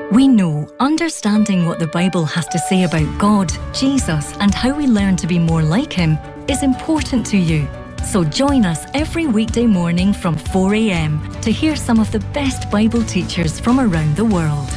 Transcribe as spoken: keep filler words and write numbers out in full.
We know understanding what the Bible has to say about God, Jesus, and how we learn to be more like Him is important to you. So join us every weekday morning from four a m to hear some of the best Bible teachers from around the world.